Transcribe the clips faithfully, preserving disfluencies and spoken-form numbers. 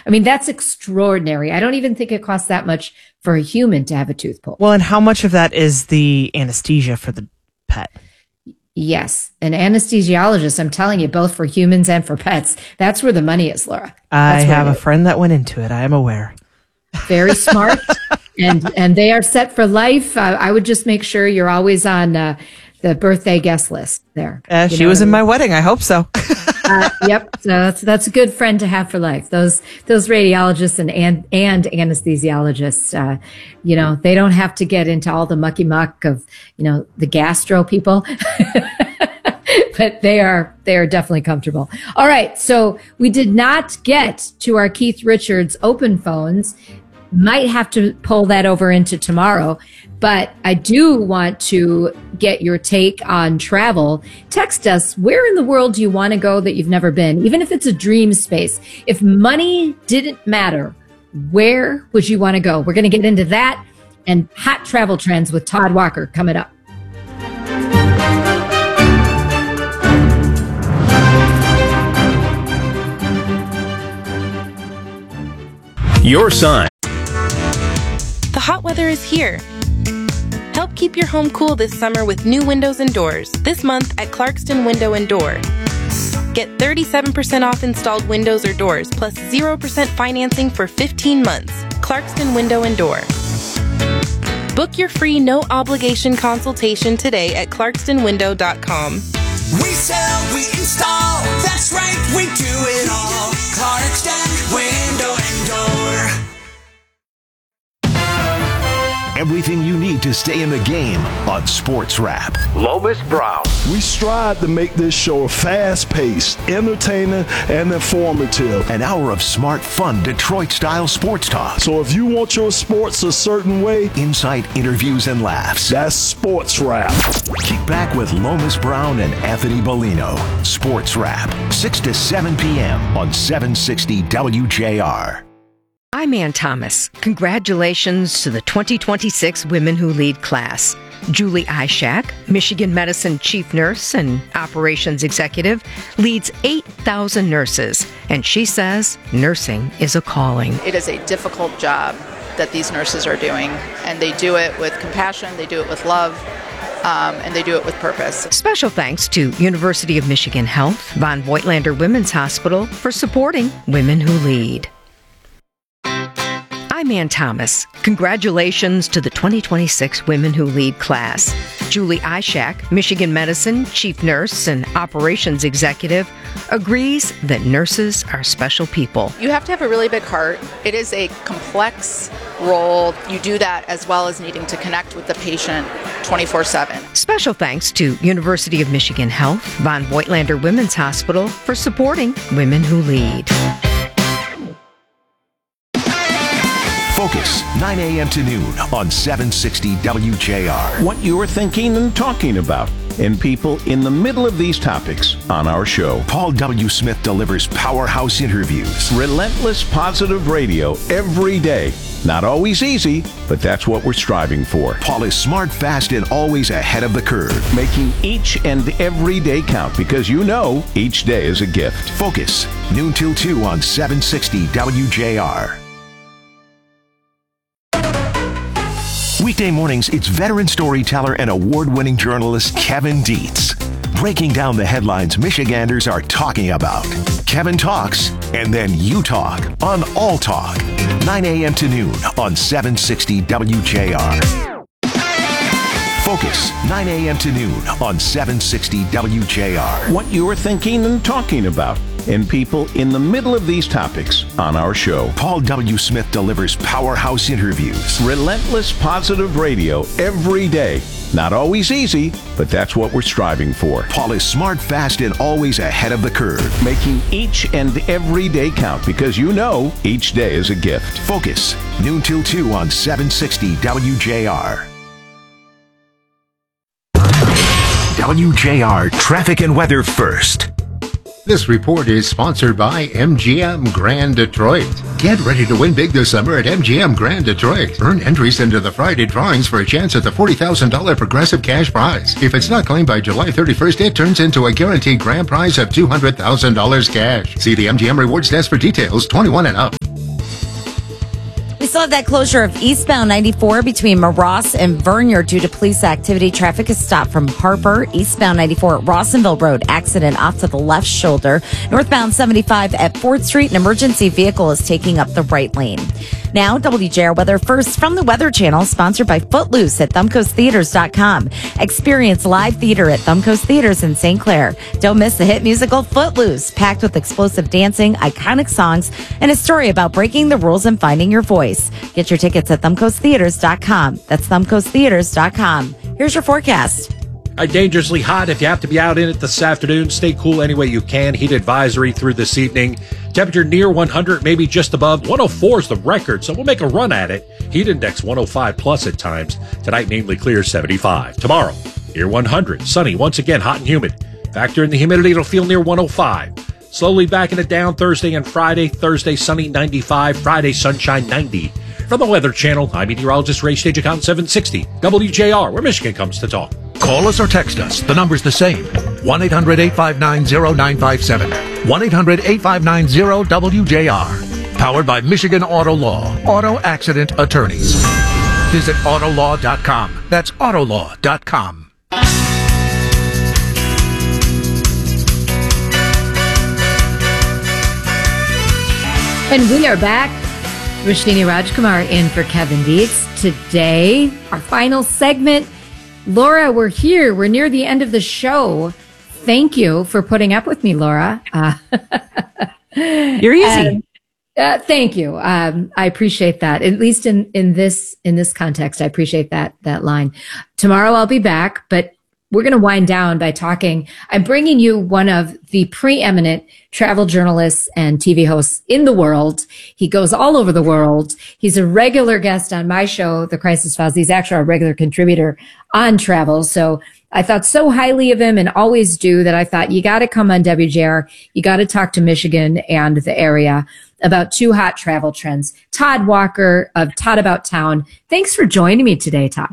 I mean, that's extraordinary. I don't even think it costs that much for a human to have a tooth pulled. Well, and how much of that is the anesthesia for the pet? Yes. An anesthesiologist, I'm telling you, both for humans and for pets. That's where the money is, Laura. I have a friend that went into it. I am aware. Very smart. and and they are set for life. Uh, I would just make sure you're always on uh, the birthday guest list there. Uh, she was in my wedding. I hope so. uh, yep. So that's that's a good friend to have for life. Those those radiologists and and, and anesthesiologists, uh, you know, they don't have to get into all the mucky muck of, you know, the gastro people. But they are they are definitely comfortable. All right. So we did not get to our Keith Richards open phones. Might have to pull that over into tomorrow. But I do want to get your take on travel. Text us, where in the world do you want to go that you've never been? Even if it's a dream space. If money didn't matter, where would you want to go? We're going to get into that and hot travel trends with Todd Walker coming up. Your sign. The hot weather is here. Help keep your home cool this summer with new windows and doors. This month at Clarkston Window and Door. Get thirty-seven percent off installed windows or doors, plus zero percent financing for fifteen months. Clarkston Window and Door. Book your free no-obligation consultation today at clarkston window dot com. We sell, we install, that's right, we do it all. Clarkston Window and Door. Everything you need to stay in the game on Sports Wrap. Lomas Brown. We strive to make this show fast-paced, entertaining, and informative. An hour of smart, fun, Detroit-style sports talk. So if you want your sports a certain way, insight, interviews, and laughs. That's Sports Wrap. Kick back with Lomas Brown and Anthony Bellino. Sports Wrap, six to seven p.m. on seven sixty W J R. I'm Ann Thomas. Congratulations to the twenty twenty-six Women Who Lead class. Julie Ishak, Michigan Medicine Chief Nurse and Operations Executive, leads eight thousand nurses, and she says nursing is a calling. It is a difficult job that these nurses are doing, and they do it with compassion, they do it with love, um, and they do it with purpose. Special thanks to University of Michigan Health, Von Voigtlander Women's Hospital for supporting Women Who Lead. I'm Ann Thomas. Congratulations to the twenty twenty-six Women Who Lead class. Julie Ishak, Michigan Medicine Chief Nurse and Operations Executive, agrees that nurses are special people. You have to have a really big heart. It is a complex role. You do that as well as needing to connect with the patient twenty-four seven. Special thanks to University of Michigan Health, Von Voigtlander Women's Hospital for supporting Women Who Lead. Focus, nine a.m. to noon on seven sixty W J R. What you're thinking and talking about, and people in the middle of these topics on our show. Paul W. Smith delivers powerhouse interviews. Relentless positive radio every day. Not always easy, but that's what we're striving for. Paul is smart, fast, and always ahead of the curve. Making each and every day count, because you know each day is a gift. Focus, noon till two on seven sixty W J R. Weekday mornings, it's veteran storyteller and award-winning journalist Kevin Dietz, breaking down the headlines Michiganders are talking about. Kevin talks, and then you talk on All Talk, nine a.m. to noon on seven sixty W J R. Focus, nine a.m. to noon on seven sixty W J R. What you're thinking and talking about, and people in the middle of these topics on our show. Paul W. Smith delivers powerhouse interviews. Relentless positive radio every day. Not always easy, but that's what we're striving for. Paul is smart, fast, and always ahead of the curve. Making each and every day count, because you know each day is a gift. Focus, noon till two on seven sixty W J R. W J R traffic and weather first. This report is sponsored by M G M Grand Detroit. Get ready to win big this summer at M G M Grand Detroit. Earn entries into the Friday drawings for a chance at the forty thousand dollars Progressive cash prize. If it's not claimed by July thirty-first, it turns into a guaranteed grand prize of two hundred thousand dollars cash. See the M G M Rewards desk for details. twenty-one and up. still have that closure of eastbound ninety-four between Maross and Vernier due to police activity. Traffic is stopped from Harper. Eastbound ninety-four at Rawsonville Road. Accident off to the left shoulder. Northbound seventy-five at fourth Street. An emergency vehicle is taking up the right lane. Now, W J R weather first from the Weather Channel, sponsored by Footloose at Thumbcoast Theaters dot com. Experience live theater at Thumbcoast Theaters in Saint Clair. Don't miss the hit musical Footloose, packed with explosive dancing, iconic songs, and a story about breaking the rules and finding your voice. Get your tickets at Thumbcoast Theaters dot com. That's Thumbcoast Theaters dot com. Here's your forecast. Uh, dangerously hot. If you have to be out in it this afternoon, stay cool any way you can. Heat advisory through this evening. Temperature near one hundred, maybe just above. one oh four is the record, so we'll make a run at it. Heat index one oh five plus at times. Tonight, mainly clear, seventy-five. Tomorrow, near one hundred. Sunny, once again, hot and humid. Factor in the humidity, it'll feel near one oh five. Slowly backing it down Thursday and Friday. Thursday, sunny, ninety-five. Friday, sunshine, ninety. From the Weather Channel, I'm meteorologist Ray Stage-Account seven sixty. W J R, where Michigan comes to talk. Call us or text us. The number's the same. one eight hundred eight five nine oh nine five seven. one eight hundred eight five nine oh W J R. Powered by Michigan Auto Law. Auto Accident Attorneys. Visit auto law dot com. That's auto law dot com. And we are back. Roshini Rajkumar in for Kevin Dietz. Today, our final segment. Laura, we're here. We're near the end of the show. Thank you for putting up with me, Laura. Uh, You're easy. And, uh, thank you. Um, I appreciate that. At least in, in this in this context, I appreciate that that line. Tomorrow I'll be back, but we're going to wind down by talking. I'm bringing you one of the preeminent travel journalists and T V hosts in the world. He goes all over the world. He's a regular guest on my show, The Crisis Files. He's actually a regular contributor on travel. So I thought so highly of him and always do that I thought you got to come on W J R. You got to talk to Michigan and the area about two hot travel trends. Todd Walker of Todd About Town. Thanks for joining me today, Todd.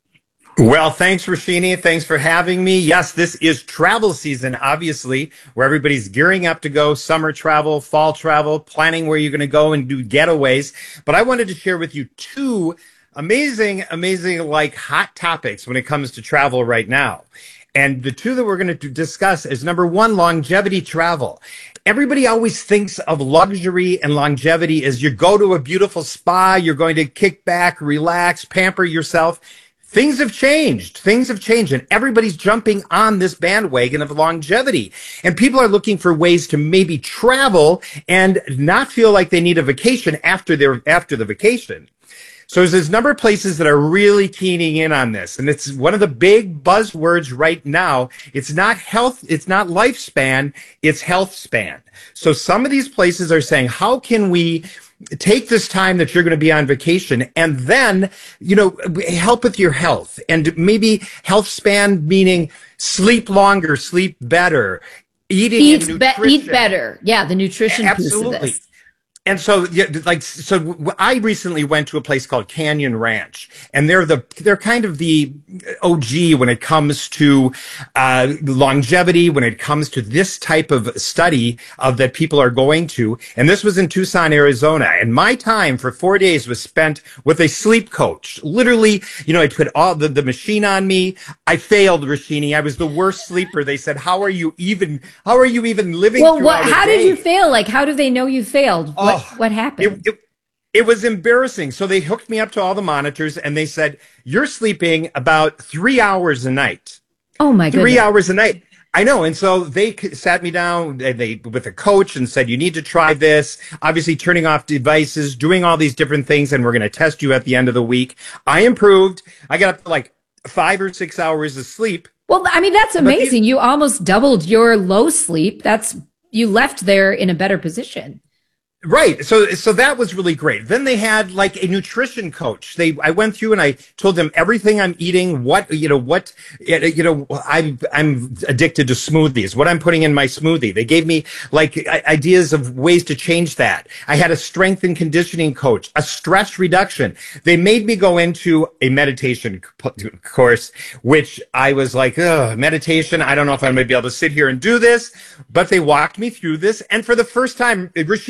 Well, thanks, Roshini. Thanks for having me. Yes, this is travel season, obviously, where everybody's gearing up to go summer travel, fall travel, planning where you're going to go and do getaways. But I wanted to share with you two amazing, amazing, like hot topics when it comes to travel right now. And the two that we're going to discuss is number one, longevity travel. Everybody always thinks of luxury and longevity as you go to a beautiful spa, you're going to kick back, relax, pamper yourself. Things have changed. Things have changed, and everybody's jumping on this bandwagon of longevity. And people are looking for ways to maybe travel and not feel like they need a vacation after their after the vacation. So there's a number of places that are really keening in on this, and it's one of the big buzzwords right now. It's not health, it's not lifespan, it's health span. So some of these places are saying, how can we take this time that you're going to be on vacation and then, you know, help with your health, and maybe health span meaning sleep longer, sleep better, eating eat, and be- nutrition. eat better. Yeah, the nutrition Absolutely. piece of this. And so, yeah, like, so I recently went to a place called Canyon Ranch, and they're the, they're kind of the O G when it comes to, uh, longevity, when it comes to this type of study of that people are going to. And this was in Tucson, Arizona. And my time for four days was spent with a sleep coach. Literally, you know, I put all the, the machine on me. I failed, Roshini. I was the worst sleeper. They said, how are you even, how are you even living Well, throughout what, a how day? did you fail? Like, how do they know you failed? What, Oh, what happened? It, it, it was embarrassing. So they hooked me up to all the monitors, and they said, you're sleeping about three hours a night. Oh, my goodness. Three hours a night. I know. And so they sat me down they, they with a coach and said, you need to try this. Obviously, turning off devices, doing all these different things, and we're going to test you at the end of the week. I improved. I got up to like five or six hours of sleep. Well, I mean, that's amazing. These- you almost doubled your low sleep. That's you left there in a better position. Right. So, so that was really great. Then they had like a nutrition coach. They, I went through and I told them everything I'm eating, what, you know, what, you know, I'm, I'm addicted to smoothies, what I'm putting in my smoothie. They gave me like ideas of ways to change that. I had a strength and conditioning coach, a stress reduction. They made me go into a meditation course, which I was like, oh, meditation. I don't know if I'm going to be able to sit here and do this, but they walked me through this. And for the first time, Roshini, you probably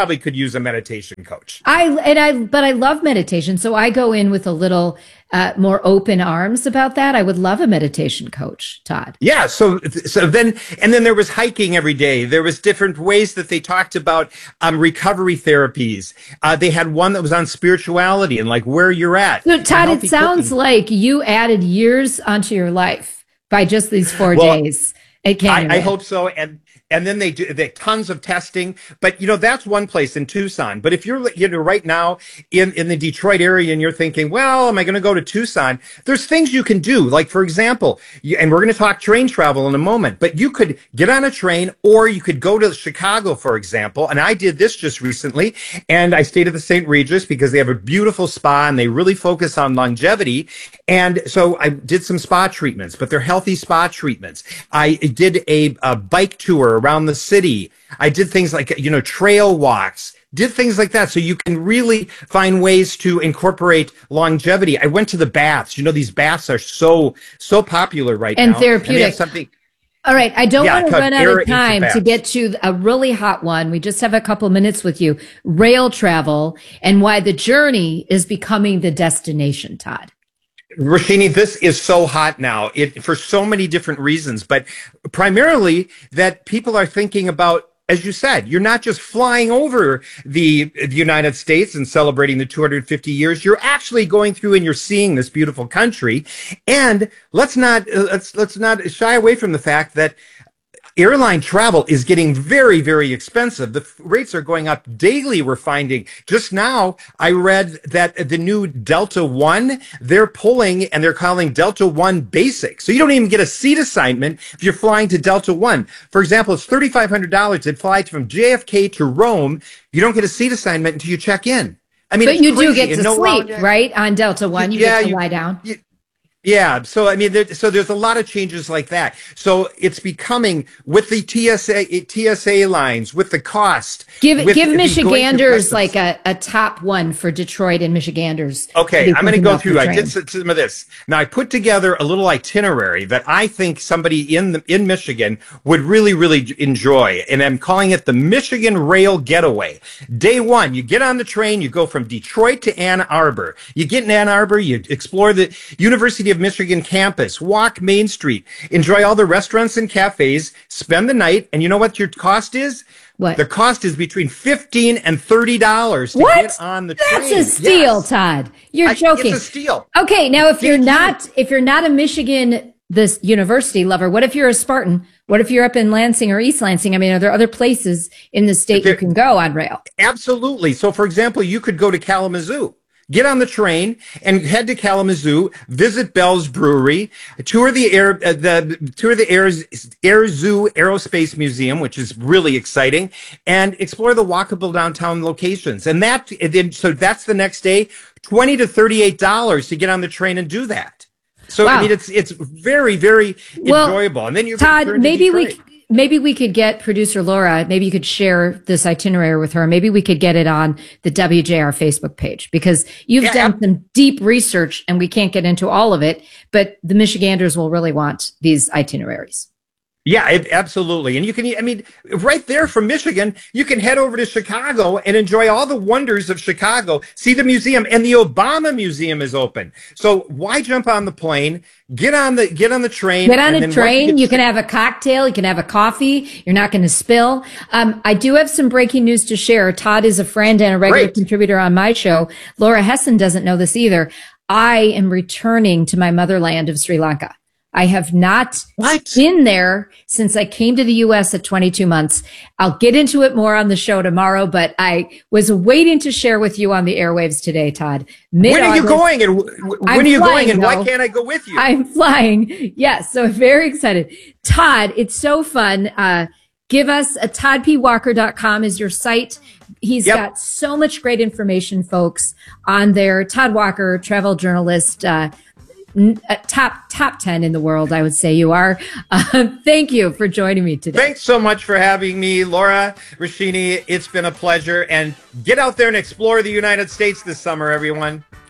probably could use a meditation coach. I and I, but I love meditation, so I go in with a little uh, more open arms about that. I would love a meditation coach, Todd. Yeah. So, so then, and then there was hiking every day. There was different ways that they talked about um, recovery therapies. Uh, they had one that was on spirituality and like where you're at. So, Todd, it sounds cooking. like you added years onto your life by just these four Well, days at Canada. I, I hope so. And and then they do they tons of testing. But you know, that's one place in Tucson. But if you're you know right now in, in the Detroit area and you're thinking, well, am I going to go to Tucson? There's things you can do. Like for example, you, and we're going to talk train travel in a moment, but you could get on a train or you could go to Chicago, for example. And I did this just recently, and I stayed at the Saint Regis because they have a beautiful spa and they really focus on longevity. And so I did some spa treatments, but they're healthy spa treatments. I did a, a bike tour around the city. I did things like, you know, trail walks, did things like that. So you can really find ways to incorporate longevity. I went to the baths. You know, these baths are so, so popular right and now. Therapeutic. And they have something. All right. I don't Yeah, want to called run out Air of time Infrabath. to get to a really hot one. We just have a couple minutes with you. Rail travel and why the journey is becoming the destination, Todd. Rashini, this is so hot now it, for so many different reasons, but primarily that people are thinking about, as you said, you're not just flying over the, the United States and celebrating the two hundred fifty years. You're actually going through and you're seeing this beautiful country. And let's not, uh, let's, let's not shy away from the fact that airline travel is getting very, very expensive. The f- rates are going up daily. We're finding just now, I read that the new Delta One, they're pulling and they're calling Delta One Basic. So you don't even get a seat assignment if you're flying to Delta One. For example, it's thirty-five hundred dollars to fly from J F K to Rome. You don't get a seat assignment until you check in. I mean, but it's you do crazy. get to And no sleep, lounge- right? On Delta One, you Yeah, get to you- lie down. you- Yeah. So, I mean, there, so there's a lot of changes like that. So it's becoming with the T S A, T S A lines, with the cost. Give with give the going through Michiganders customs. like a, a top one for Detroit and Michiganders. Okay, be I'm going to thinking go about the through. I train. did s- some of this. Now, I put together a little itinerary that I think somebody in the, in Michigan would really, really j- enjoy, and I'm calling it the Michigan Rail Getaway. Day one, you get on the train, you go from Detroit to Ann Arbor. You get in Ann Arbor, you explore the University of Michigan campus, walk Main Street, enjoy all the restaurants and cafes, spend the night, and you know what your cost is? What? The cost is between fifteen and thirty dollars to What? get on the That's train. a steal, Yes. Todd. You're I- joking. It's a steal. Okay, now if you're Thank you. not if you're not a Michigan this university lover, what if you're a Spartan? What if you're up in Lansing or East Lansing? I mean, are there other places in the state you There- can go on rail? Absolutely. So, for example, you could go to Kalamazoo. Get on the train and head to Kalamazoo, visit Bell's Brewery, tour the air, uh, the tour the Air, Air Zoo Aerospace Museum, which is really exciting, and explore the walkable downtown locations. And that, and then, so that's the next day, twenty to thirty-eight dollars to get on the train and do that. So, Wow. I mean, it's, it's very, very Well, enjoyable. And then you're Todd, returned to maybe we Detroit. maybe we could get producer Laura. Maybe you could share this itinerary with her. Maybe we could get it on the W J R Facebook page because you've Yeah, done ab- some deep research and we can't get into all of it. But the Michiganders will really want these itineraries. Yeah, it, absolutely. And you can, I mean, right there from Michigan, you can head over to Chicago and enjoy all the wonders of Chicago, see the museum, and the Obama Museum is open. So why jump on the plane? Get on the, get on the train. Get on and a then train. once You get- can have a cocktail. You can have a coffee. You're not going to spill. Um, I do have some breaking news to share. Todd is a friend and a regular Great. contributor on my show. Laura Hessen doesn't know this either. I am returning to my motherland of Sri Lanka. I have not What? been there since I came to the U S at twenty-two months. I'll get into it more on the show tomorrow, but I was waiting to share with you on the airwaves today, Todd. When are you Mid-August- going? And w- w- when I'm are you flying, going? And why though. can't I go with you? I'm flying. Yes. So very excited. Todd, it's so fun. Uh, give us a todd p walker dot com is your site. He's Yep. got so much great information, folks, on there. Todd Walker, travel journalist, uh, n- uh, top, top ten in the world, I would say you are. Uh, thank you for joining me today. Thanks so much for having me, Laura Rashini. It's been a pleasure. And get out there and explore the United States this summer, everyone.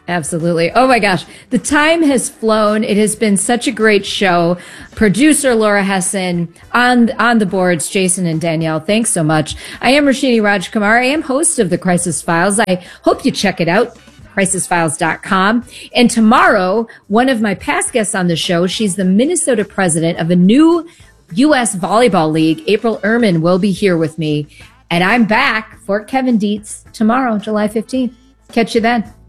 Absolutely. Oh my gosh. The time has flown. It has been such a great show. Producer Laura Hessen, on, on the boards, Jason and Danielle. Thanks so much. I am Rashini Rajkumar. I am host of the Crisis Files. I hope you check it out. crisis files dot com. And tomorrow, one of my past guests on the show, she's the Minnesota president of a new U S volleyball league. April Ehrman will be here with me. And I'm back for Kevin Dietz tomorrow, July fifteenth. Catch you then.